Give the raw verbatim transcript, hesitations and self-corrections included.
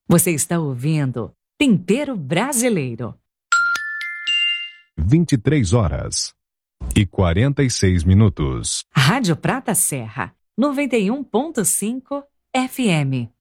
Você está ouvindo Tempero Brasileiro. vinte e três horas e quarenta e seis minutos. Rádio Prata Serra, noventa e um ponto cinco F M.